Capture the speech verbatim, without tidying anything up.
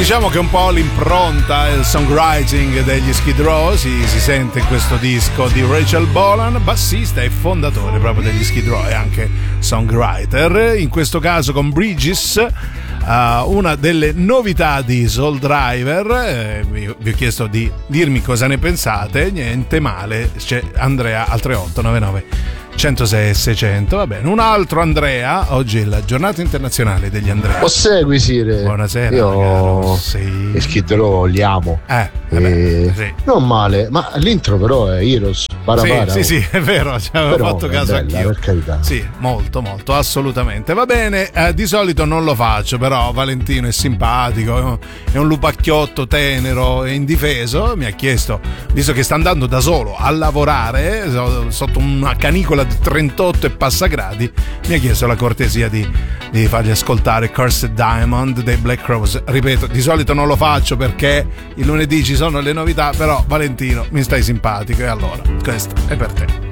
Diciamo che un po' l'impronta, il songwriting degli Skid Row si, si sente in questo disco di Rachel Bolan, bassista e fondatore proprio degli Skid Row e anche songwriter, in questo caso con Bridges. Uh, una delle novità di Soul Driver, eh, vi, vi ho chiesto di dirmi cosa ne pensate. Niente male, c'è Andrea al tre otto nove nove centosei e seicento. Va bene, un altro Andrea. Oggi è la giornata internazionale degli Andrea. Lo segui, Sire? Buonasera. Io sì. e Skid Row li amo. Eh, e... sì. Non male, ma l'intro però è Heroes. Para sì, para, sì, sì, è vero, ci avevo però fatto caso bella, anch'io. Per carità. Sì, molto, molto, assolutamente. Va bene, eh, di solito non lo faccio, però Valentino è simpatico, è un lupacchiotto tenero e indifeso. Mi ha chiesto, visto che sta andando da solo a lavorare eh, sotto una canicola di trentotto e passa gradi, mi ha chiesto la cortesia di, di fargli ascoltare Cursed Diamond dei Black Crowes. Ripeto, di solito non lo faccio perché il lunedì ci sono le novità, però Valentino mi stai simpatico e allora questo è per te.